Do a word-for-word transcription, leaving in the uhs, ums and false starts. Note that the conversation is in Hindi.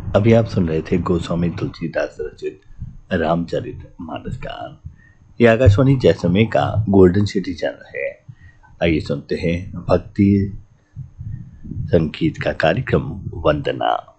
अभी आप सुन रहे थे गोस्वामी तुलसीदास रचित रामचरित मानस का। ये आकाशवाणी जैसलमेर का गोल्डन सिटी चैनल है। आइए सुनते हैं भक्ति संगीत का कार्यक्रम वंदना।